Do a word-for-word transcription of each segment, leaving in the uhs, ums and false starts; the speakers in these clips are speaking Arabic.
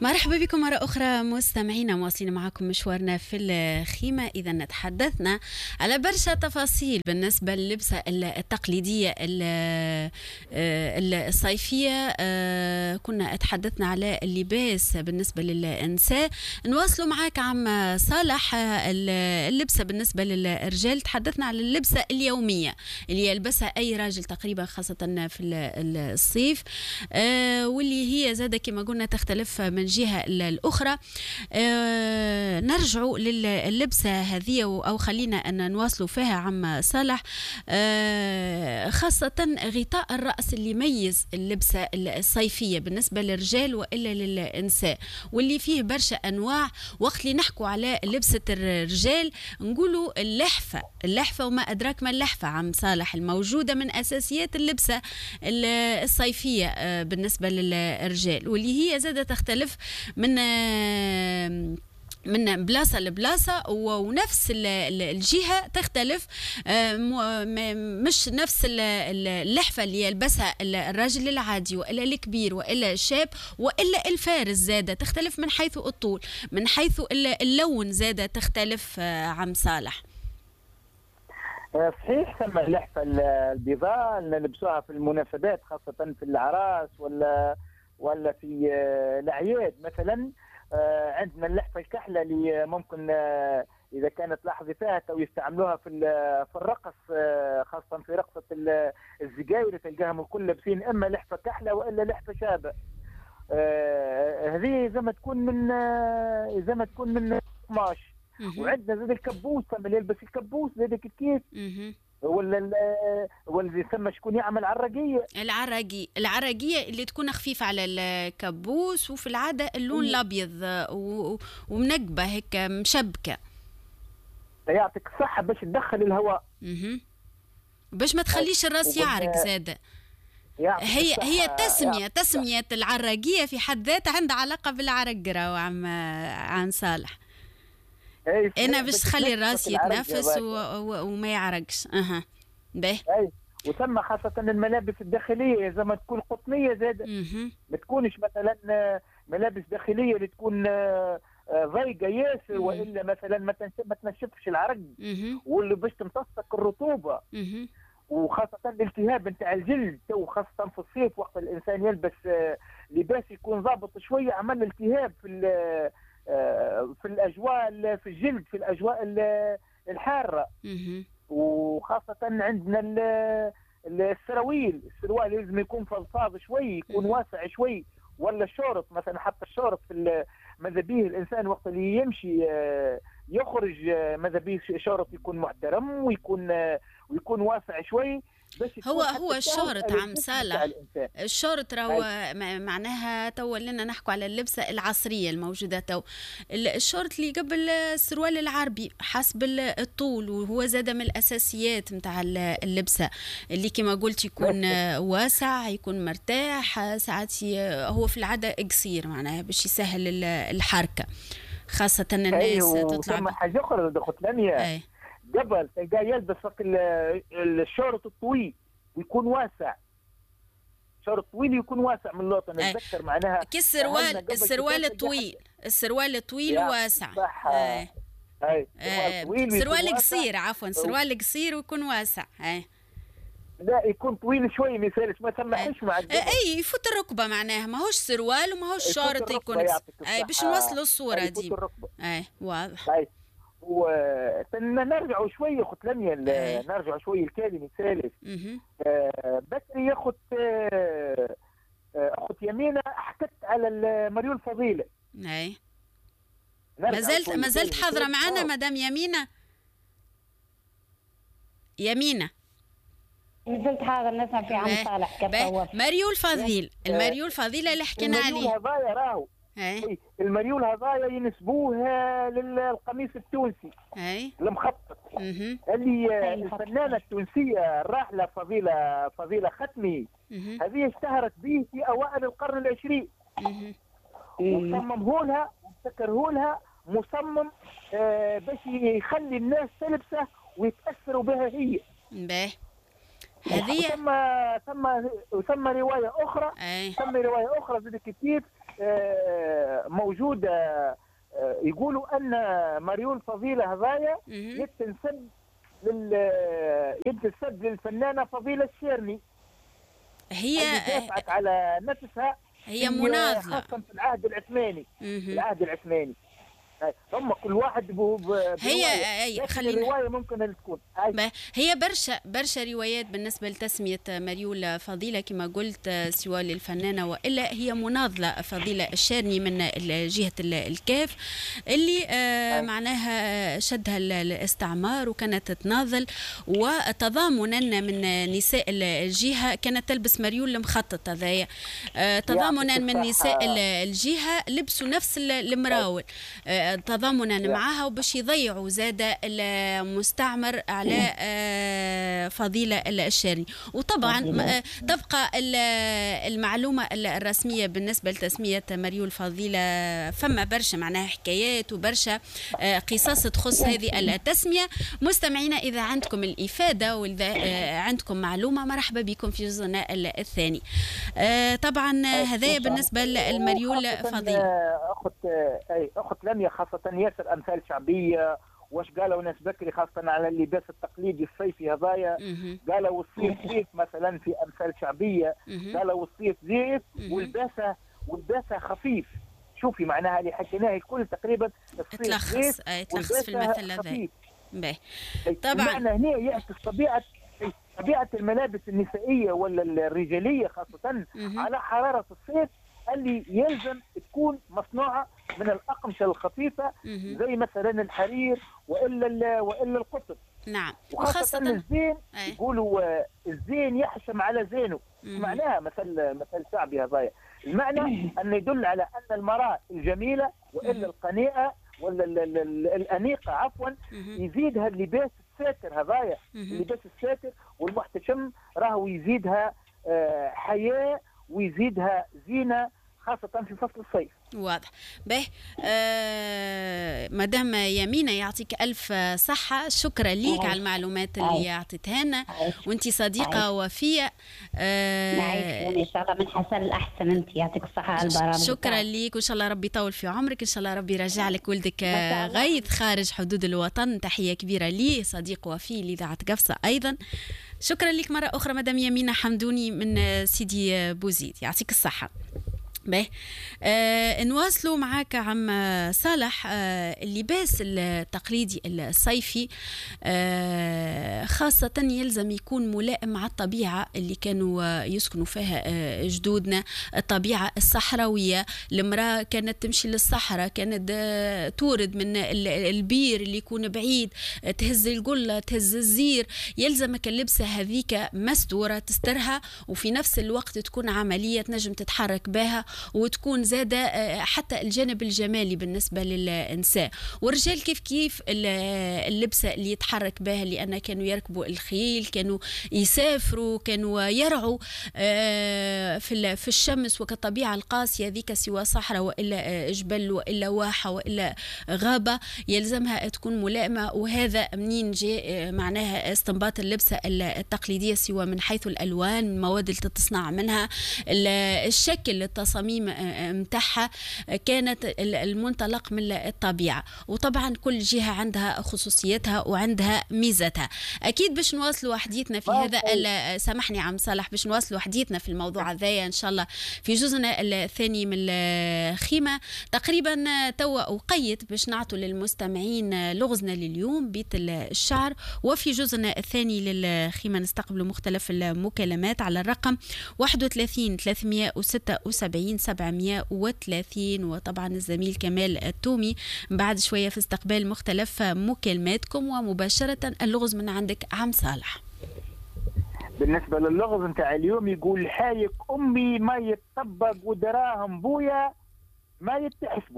مرحبا بكم مرة أخرى مستمعينا، مواصلين معكم مشوارنا في الخيمة. إذا تحدثنا على برشا تفاصيل بالنسبة للبسة التقليدية الصيفية. كنا تحدثنا على اللباس بالنسبة للنساء. نواصلوا معاك عم صالح اللبسة بالنسبة للرجال. تحدثنا على اللبسة اليومية اللي يلبسها أي راجل تقريبا، خاصة في الصيف، واللي هي زادة كما قلنا تختلف من جهة الأخرى. أه نرجعوا لللبسة هذه، أو خلينا أن نواصلوا فيها عم صالح. أه خاصة غطاء الرأس اللي يميز اللبسة الصيفية بالنسبة للرجال وإلا للنساء، واللي فيه برشا أنواع. وقت اللي نحكوا على لبسة الرجال نقولوا اللحفة اللحفة وما أدراك ما اللحفة عم صالح، الموجودة من أساسيات اللبسة الصيفية بالنسبة للرجال، واللي هي زادة تختلف من من بلاصة لبلاصة، ونفس الجهة تختلف، مش نفس اللحفة اللي يلبسها الراجل العادي وإلا الكبير وإلا الشاب وإلا الفارس. زادة تختلف من حيث الطول، من حيث اللون زادة تختلف عم صالح. صحيح، ثم اللحفة البيضاء نلبسوها في المناسبات، خاصة في العراس ولا ولا في الأعياد مثلا. عندنا اللحفة الكحلة اللي ممكن إذا كانت لاحظي فيها تو يستعملوها في في الرقص، خاصة في رقصة الزجاير تلقاهم الكل لابسين إما لحفة كحلة وإلا لحفة شابة. هذه زي ما تكون من زي ما تكون من قماش. وعندنا زاد الكبوس، اللي يلبس الكبوس زاد كيف ولا ولا يسمى شكون يعمل عراقيه العراقي العراقيه اللي تكون خفيفه على الكبوس، وفي العاده اللون الابيض ومنقبه هيك مشبكه. يعطيك الصحه باش تدخل الهواء، اها باش ما تخليش الراس يعرق زاده. هي هي تسميه تسميه العراقيه في حد ذاتها عندها علاقه بالعرقره. وعم عن صالح انا باش تخلي الراس يتنفس و... و... وما يعرقش. اها باهي. اي وثم خاصه الملابس الداخليه زي ما تكون قطنيه زاده، ما تكونش مثلا ملابس داخليه اللي تكون ضيقه ياسر، والا مثلا ما تنشفش العرق، واللي باش تمتصك الرطوبه. وخاصه الالتهاب نتاع الجلد، تو خاصه في الصيف وقت الانسان يلبس لباس يكون ضابط شويه، عمل التهاب في في الاجواء في الجلد، في الاجواء الحاره. وخاصه عندنا السراويل السروال لازم يكون فضفاض شوي، يكون واسع شوي، ولا الشورت مثلا. حتى الشورت في ماذا به الانسان وقت اللي يمشي يخرج ماذا به شورت يكون محترم ويكون ويكون واسع شوي. هو هو الشورت عم صالح، الشورت راهو معناها تو لنا نحكوا على اللبسه العصريه الموجوده تو. الشورت اللي قبل السروال العربي حسب الطول، وهو زاد من الاساسيات نتاع اللبسه اللي كما قلت يكون واسع، يكون مرتاح. ساعات هو في العاده قصير معناها باش يسهل الحركه، خاصه الناس تطلع. ثم حاجه اخرى دخلت لنا قبل تلقاه يلبس الشورت الطويل ويكون واسع، شورت طويل يكون واسع من اللوطه. نتذكر معناها كي السروال السروال الطويل السروال الطويل واسع. اي اي سروال قصير، عفوا سروال قصير ويكون واسع. اي لا يكون طويل شوي ما يسالش، ما سمحش مع الجبل. اي يفوت الركبه معناها، ماهوش سروال وماهوش شورت يكون. اي باش نوصلوا الصوره دي. اي واضح. أي. ونرجعوا شويه خت لميا، نرجعوا شويه الكلمه الثالث. آه بكري ياخذ آه اخت يمينه حكت على مريول فضيله. اي ما زلت ما زلت حاضره معنا مدام يمينه. يمينه نزلت حاضر نسمع في عم صالح كيف مريول فضيل. المريول فضيله اللي حكينا عليه. المريول هذايا راهو اي المريول هذايا ينسبوها للقميص التونسي اي المخطط، اللي الفنانه التونسيه الراحله فضيله فضيله ختمي، هذه اشتهرت به في اوائل القرن العشرين. وصممه لها وابتكره لها مصمم آه باش يخلي الناس تلبسه ويتاثروا بها هي. باهي. هذه ثم ثم ثم روايه اخرى أي. ثم روايه اخرى زي كيف موجوده، يقولوا ان مريول فضيله هذايا يتنسب لل يتنسب للفنانه فضيله الشيرني، هي دافعت على نفسها، هي مناضله خاصه في العهد العثماني. في العهد العثماني هم كل واحد ب هي اي خلينا الروايه ممكن ان تكون أي. هي برشا برشا روايات بالنسبه لتسميه مريول فضيله كما قلت، سواء للفنانه والا هي مناضله فضيله الشيرني من جهه الكاف اللي آه معناها شدها الاستعمار وكانت تناضل، وتضامنا من نساء الجهه كانت تلبس مريول المخطط هذايا، آه تضامنا من نساء الجهه لبسوا نفس المراول آه تضامنا معها وباش يضيعوا زاد المستعمر على فضيلة الشيرني. وطبعا تبقى المعلومة الرسمية بالنسبة لتسمية مريول فضيلة، فما برشا معناها حكايات وبرشا قصص تخص هذه التسمية. مستمعينا إذا عندكم الإفادة وإذا عندكم معلومة مرحبا بكم في جزءنا الثاني. طبعا هذا بالنسبة للمريول فضيلة. أخت أي أخت لميا خاصة ياسر أمثال شعبية، واش قالوا ناس بكري خاصة على اللباس التقليدي الصيفي هذايا، قالوا الصيف زيف مثلا في أمثال شعبية، قالوا الصيف زيف والباسه والباسه خفيف. شوفي معناها اللي حكيناه الكل تقريبا تلخص تلخص في المثل هذا. طبعا معنى هنا يعكس طبيعة طبيعة الملابس النسائية ولا الرجالية خاصة على حرارة الصيف اللي يلزم تكون مصنوعة من الأقمشة الخفيفة زي مثلا الحرير وإلا وإلا القطن. نعم. وخاصة الزين يقولوا الزين يحشم على زينه. معناها مثل مثل شعبي هذايا، المعنى أنه يدل على أن المرأة الجميلة وإلا القنيئة ولا الأنيقة عفوا يزيدها اللباس الساتر هذايا، اللباس الساتر والمحتشم راهو يزيدها حياة ويزيدها زينة خاصة في فصل الصيف. واضح. به آه مدام يمينة يعطيك ألف صحة، شكرا ليك على المعلومات اللي أعطيتها لنا، وانت صديقة وفية. آه إن شاء الله من حسن الأحسن، انت يعطيك الصحة على البرامج. شكرا ليك، وإن شاء الله ربي يطول في عمرك، إن شاء الله ربي يرجع لك ولدك غيث خارج حدود الوطن. تحية كبيرة ليه، صديق وفي لإذاعة قفصة أيضا. شكرا لك مرة أخرى مدام يمينة حمدوني من سيدي بوزيد، يعطيك الصحة. به آه نواصلوا معاك عم صالح. آه اللباس التقليدي الصيفي آه خاصة يلزم يكون ملائم مع الطبيعة اللي كانوا يسكنوا فيها آه جدودنا، الطبيعة الصحراوية. المرأة كانت تمشي للصحراء، كانت آه تورد من البير اللي يكون بعيد، آه تهز القلة تهز الزير، يلزمك اللبسة هذيك مستورة تسترها وفي نفس الوقت تكون عملية تنجم تتحرك بها وتكون زادة حتى الجانب الجمالي بالنسبة للنساء. والرجال كيف كيف اللبسة اللي يتحرك بها، لأن كانوا يركبوا الخيل، كانوا يسافروا، كانوا يرعوا في في الشمس وكالطبيعة القاسية ذيك، سوى صحراء وإلا جبل وإلا واحة وإلا غابة، يلزمها تكون ملائمة. وهذا منين جاء معناها استنباط اللبسة التقليدية، سوى من حيث الألوان، المواد اللي تتصنع منها، الشكل، التصاميم متاعها كانت المنطلق من الطبيعة. وطبعا كل جهة عندها خصوصيتها وعندها ميزتها. أكيد باش نواصلوا حديثنا في هذا، سامحني عم صالح، باش نواصلوا حديثنا في الموضوع هذايا إن شاء الله في جزءنا الثاني من الخيمة. تقريبا توا أقيت باش نعطوا للمستمعين لغزنا لليوم بيت الشعر، وفي جزءنا الثاني للخيمة نستقبلوا مختلف المكالمات على الرقم واحد وثلاثين ثلاثمئة وستة وسبعين سبعمئة وثلاثين. وطبعا الزميل كمال التومي بعد شوية في استقبال مختلف مكالماتكم. ومباشرة اللغز من عندك عم صالح. بالنسبة للغز نتاع اليوم يقول حايك أمي ما يتطبق ودراهم بويا ما يتحسبوا.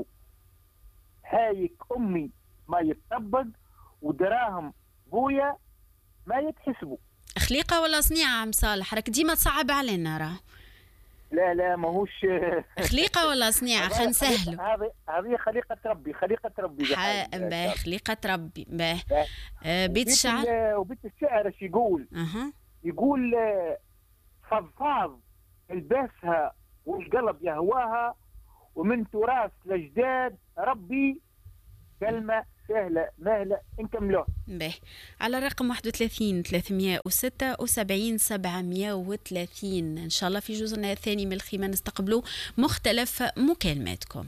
حايك أمي ما يتطبق ودراهم بويا ما يتحسبوا. خليقة ولا صنيعة عم صالح؟ راك ديما تصعب علينا راه. لا لا ماهوش خليقة ولا صنيعة، خلينا نسهلوا. هذه هذه خليقة ربي، خليقة ربي باه خليقة ربي. باه آه بيت الشعر. وبيت الشعر ايش يقول؟ اها يقول آه، فضفاض البسها والقلب يهواها، ومن تراث الأجداد ربي كلمة سهلة مهلة نكملوها. به على رقم واحد وثلاثين ثلاثمائة وستة وسبعين سبعمائة وثلاثين إن شاء الله في جزءنا الثاني من الخيمة نستقبلوا مختلف مكالماتكم.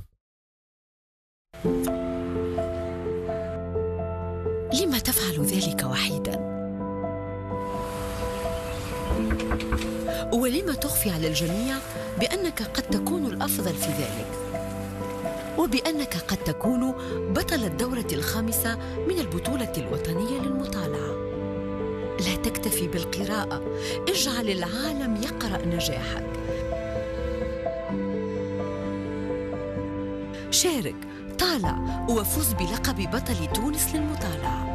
لما تفعل ذلك وحيدا؟ ولما تخفي على الجميع بأنك قد تكون الأفضل في ذلك، وبأنك قد تكون بطل الدورة الخامسة من البطولة الوطنية للمطالعة؟ لا تكتفي بالقراءة، اجعل العالم يقرأ نجاحك. شارك، طالع، وفوز بلقب بطل تونس للمطالعة.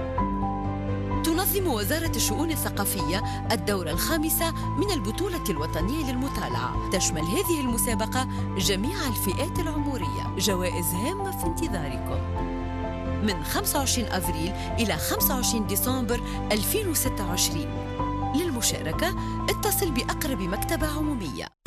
تنظم وزارة الشؤون الثقافية الدورة الخامسة من البطولة الوطنية للمطالعة. تشمل هذه المسابقة جميع الفئات العمرية. جوائز هامة في انتظاركم من خمسة وعشرين أفريل إلى خمسة وعشرين ديسمبر ألفين وستة وعشرين. للمشاركة اتصل بأقرب مكتبة عمومية.